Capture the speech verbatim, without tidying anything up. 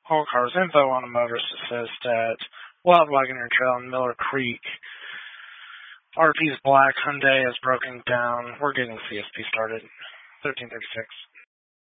All cars info on a motorist assist at Wild Wagoner Trail in Miller Creek. R P's black Hyundai is broken down. We're getting C S P started. thirteen thirty-six.